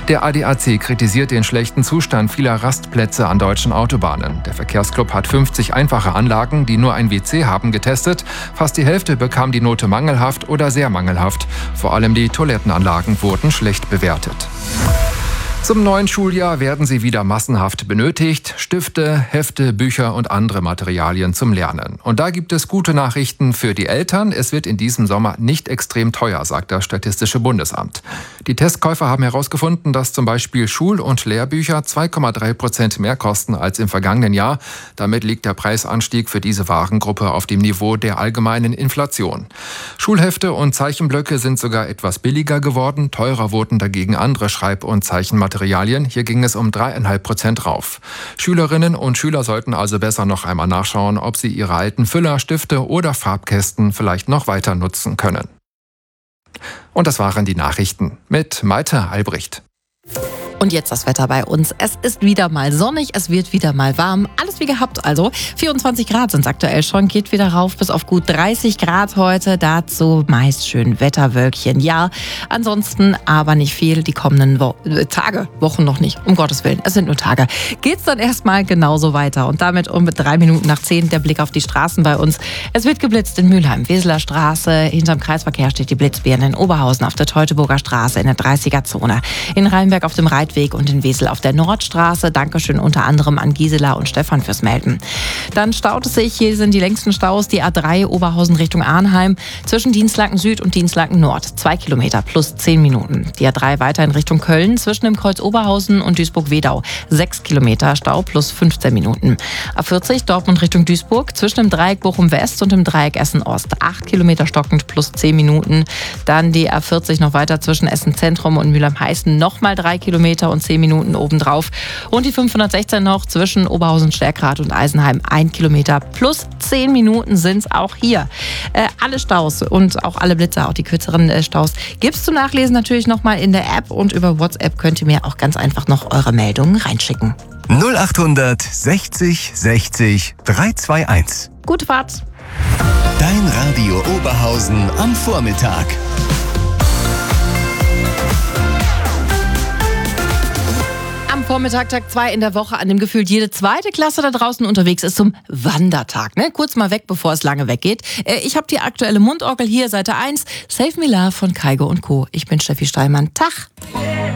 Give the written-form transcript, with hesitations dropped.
Der ADAC kritisiert den schlechten Zustand vieler Rastplätze an deutschen Autobahnen. Der Verkehrsclub hat 50 einfache Anlagen, die nur ein WC haben, getestet. Fast die Hälfte bekam die Note mangelhaft oder sehr mangelhaft. Vor allem die Toilettenanlagen wurden schlecht bewertet. Zum neuen Schuljahr werden sie wieder massenhaft benötigt. Stifte, Hefte, Bücher und andere Materialien zum Lernen. Und da gibt es gute Nachrichten für die Eltern. Es wird in diesem Sommer nicht extrem teuer, sagt das Statistische Bundesamt. Die Testkäufer haben herausgefunden, dass zum Beispiel Schul- und Lehrbücher 2,3% mehr kosten als im vergangenen Jahr. Damit liegt der Preisanstieg für diese Warengruppe auf dem Niveau der allgemeinen Inflation. Schulhefte und Zeichenblöcke sind sogar etwas billiger geworden. Teurer wurden dagegen andere Schreib- und Zeichenmaterialien. Hier ging es um 3,5% rauf. Schülerinnen und Schüler sollten also besser noch einmal nachschauen, ob sie ihre alten Füller, Stifte oder Farbkästen vielleicht noch weiter nutzen können. Und das waren die Nachrichten mit Malte Albrecht. Und jetzt das Wetter bei uns. Es ist wieder mal sonnig, es wird wieder mal warm. Alles wie gehabt also. 24 Grad sind es aktuell schon, geht wieder rauf bis auf gut 30 Grad heute. Dazu meist schön Wetterwölkchen. Ja, ansonsten aber nicht viel. Die kommenden Tage, Wochen noch nicht. Um Gottes Willen, es sind nur Tage. Geht's dann erstmal genauso weiter. Und damit um 3 Minuten nach 10 der Blick auf die Straßen bei uns. Es wird geblitzt in Mülheim, Weseler Straße. Hinterm Kreisverkehr steht die Blitzbirne in Oberhausen auf der Teutoburger Straße in der 30er-Zone. In Rheinberg auf dem Reitweg und in Wesel auf der Nordstraße. Dankeschön unter anderem an Gisela und Stefan fürs Melden. Dann staut es sich, hier sind die längsten Staus, die A3 Oberhausen Richtung Arnheim zwischen Dienstlaken Süd und Dienstlaken Nord. 2 Kilometer plus 10 Minuten. Die A3 weiter in Richtung Köln zwischen dem Kreuz Oberhausen und Duisburg-Wedau. 6 Kilometer Stau plus 15 Minuten. A40 Dortmund Richtung Duisburg zwischen dem Dreieck Bochum West und dem Dreieck Essen Ost. 8 Kilometer stockend plus 10 Minuten. Dann die A40 noch weiter zwischen Essen Zentrum und Mülheim-Heißen. Nochmal 3 Kilometer und 10 Minuten obendrauf. Und die 516 noch zwischen Oberhausen-Stärkrad und Eisenheim. 1 Kilometer plus 10 Minuten sind es auch hier. Alle Staus und auch alle Blitzer, auch die kürzeren Staus, gibt es zum Nachlesen natürlich nochmal in der App. Und über WhatsApp könnt ihr mir auch ganz einfach noch eure Meldungen reinschicken. 0800 60 60 321. Gute Fahrt! Dein Radio Oberhausen am Vormittag. Am Vormittag, Tag 2 in der Woche, an dem gefühlt jede zweite Klasse da draußen unterwegs ist zum Wandertag. Ne? Kurz mal weg, bevor es lange weggeht. Ich habe die aktuelle Mundorgel hier, Seite 1. Save Me Love von Kaigo & Co. Ich bin Steffi Steinmann. Tag!